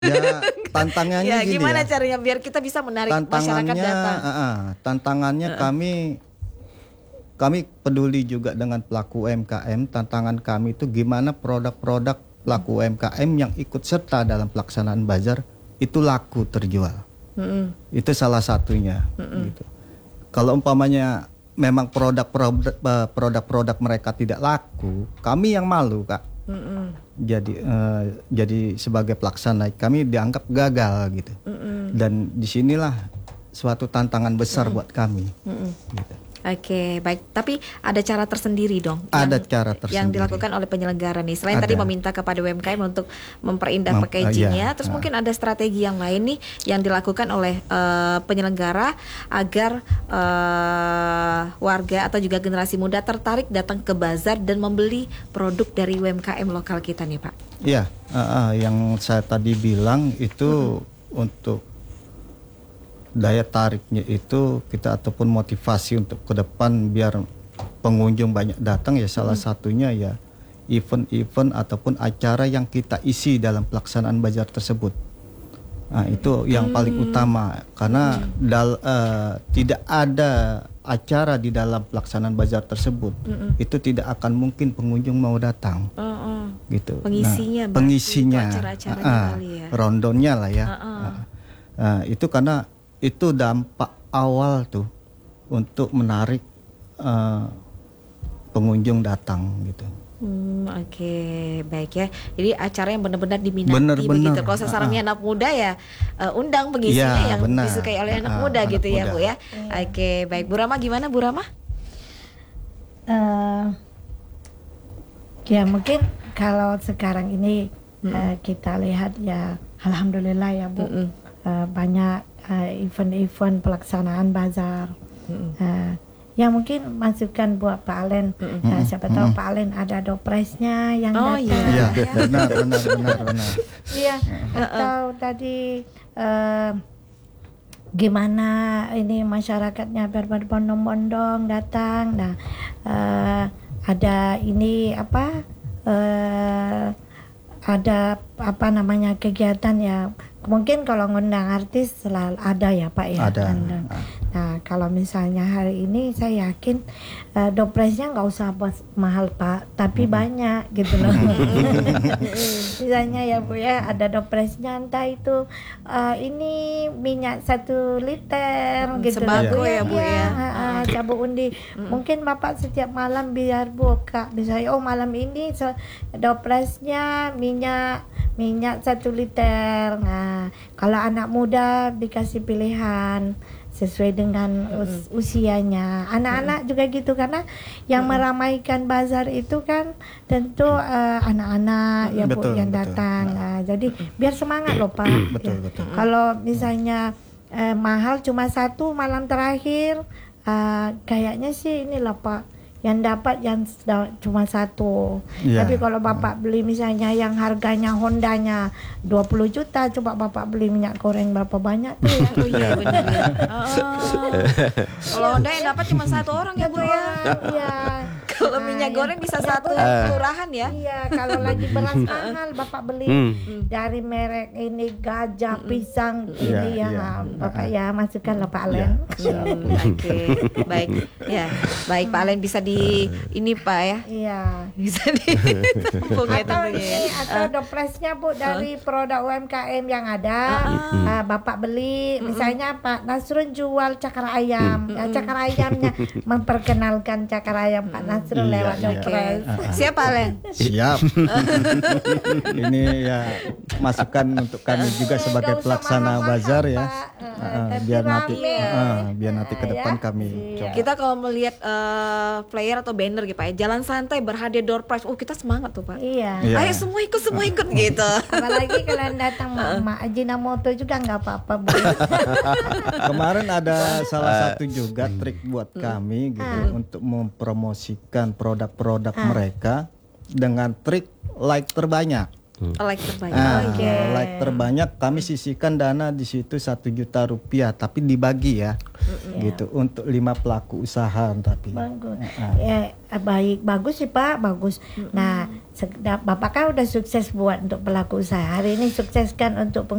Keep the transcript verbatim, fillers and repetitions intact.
Ya, tantangannya Ya, gini gimana ya. caranya biar kita bisa menarik masyarakat Tantangannya, datang? uh, uh, tantangannya kami kami peduli juga dengan pelaku U M K M. Tantangan kami itu gimana produk-produk pelaku U M K M yang ikut serta dalam pelaksanaan bazar itu laku terjual. Mm-mm. Itu salah satunya. Gitu. Kalau umpamanya memang produk-produk eh, produk-produk mereka tidak laku, kami yang malu, Kak. Mm-mm. Jadi eh, jadi sebagai pelaksana kami dianggap gagal gitu. Mm-mm. Dan disinilah suatu tantangan besar buat kami. Mm-mm. Gitu. Oke, baik. Tapi ada cara tersendiri dong. Ada yang, cara tersendiri. yang dilakukan oleh penyelenggara nih. Selain Ada. tadi meminta kepada U M K M untuk memperindah Mem- packagingnya, iya. terus Ah. mungkin ada strategi yang lain nih yang dilakukan oleh eh, penyelenggara agar eh, warga atau juga generasi muda tertarik datang ke bazar dan membeli produk dari U M K M lokal kita nih, Pak. Iya, uh, uh, yang saya tadi bilang itu untuk daya tariknya itu kita ataupun motivasi untuk ke depan biar pengunjung banyak datang ya salah satunya ya event-event ataupun acara yang kita isi dalam pelaksanaan bazar tersebut. Nah, itu yang paling utama karena dal, uh, tidak ada acara di dalam pelaksanaan bazar tersebut itu tidak akan mungkin pengunjung mau datang. Oh, oh. Gitu. Pengisinya Nah, berarti pengisinya, itu acara-acaranya ah, kali ya. rondonnya lah ya. Ah, ah. Ah, ah, itu karena itu dampak awal tuh untuk menarik uh, pengunjung datang gitu. Hmm, oke, baik ya. Jadi acara yang benar-benar diminati Benar-benar. begitu. Kalau sasarannya anak muda ya uh, undang pengisinya Ya, yang benar. disukai oleh anak Ah, muda anak gitu ya, muda. Bu ya. Oke, baik. Bu Rama gimana, Bu Rama? Eh, ya mungkin kalau sekarang ini eh, kita lihat ya alhamdulillah ya Bu. Mm-mm. Eh, banyak eh, event-event pelaksanaan bazar. Mm-mm. Eh, ya mungkin masukan buat Pak Alen. Eh, siapa tahu Pak Alen ada dopresnya yang Oh, datang. Iya, ya. benar benar benar benar. Iya, atau tadi eh, gimana ini masyarakatnya biar berbondong-bondong datang. Nah, eh, ada ini apa? eh, ada apa namanya kegiatan ya. Mungkin kalau ngundang artis selalu ada ya Pak ya. Ada. Ngundang. Nah, kalau misalnya hari ini saya yakin uh, dopresnya nggak usah bos mahal Pak, tapi banyak gitu loh. Misalnya ya Bu ya, ada dopresnya entah itu uh, ini minyak satu liter Mm, gitu sembako loh, ya, Bu, ya. ha, ha, cabu undi. Mungkin Bapak setiap malam biar buka bisa oh malam ini so, dopresnya minyak minyak satu liter. Nah, kalau anak muda dikasih pilihan sesuai dengan us- usianya. Anak-anak juga gitu karena yang meramaikan bazar itu kan tentu eh, anak-anak ya Bu Betul, yang betul. datang. Nah, jadi biar semangat loh Pak. Betul, Ya. betul. Kalau misalnya eh, mahal cuma satu malam terakhir eh, kayaknya sih ini loh Pak yang dapat yang seda- cuma satu. Iya. Tapi kalau Bapak beli misalnya yang harganya Hondanya dua puluh juta, coba Bapak beli minyak goreng berapa banyak tuh ya. Oh iya benar ya. Oh. Kalau Honda yang dapat cuma satu orang ya, Bu ya. Iya. Kalau Nah, minyak yang- goreng bisa satu Ah. kelurahan ya. Iya, kalau lagi beras mahal Bapak beli Hmm. dari merek ini gajah, pisang Iya, ini ya. iya. Nah, Bapak ya masukkan lah Pak Alen. Hmm, Oke, baik. Ya, baik Pak Alen bisa di ini Pak ya. Iya. Bisa di tampung ya Atau tentunya ya. ini atau dopresnya Bu dari produk U M K M yang ada ah, Bapak beli misalnya Pak Nasrun jual cakar ayam ya, cakar ayamnya memperkenalkan cakar ayam Pak Nasrun Iya, lewat iya. dopres. Siap Pak Alen? Siap. Ini ya masukan untuk kami juga sebagai Nggak usah pelaksana mahal-mahal, bazar ya. Pak. Eh, Ah, ah, tapi biar nanti rame. ah, biar nanti ke Ah, depan ya. kami Iya. coba. Kita kalau melihat eh, flyer atau banner gitu Pak ya, jalan santai berhadiah door prize. Oh, kita semangat tuh Pak. Iya. Iya. Ayo semua ikut, semua ikut gitu. Apalagi kalau yang datang Mak Ajinomoto juga nggak apa-apa Bu. Kemarin ada salah satu juga trik buat kami gitu untuk mempromosikan produk-produk mereka dengan trik like terbanyak. Like terbanyak. Ah, Oh, iya. like terbanyak kami sisihkan dana di situ satu juta rupiah tapi dibagi ya, gitu untuk lima pelaku usaha tapi. Bagus. Ya, baik, bagus sih Pak, bagus. Nah, Bapak kan udah sukses buat untuk pelaku usaha. Hari ini sukseskan untuk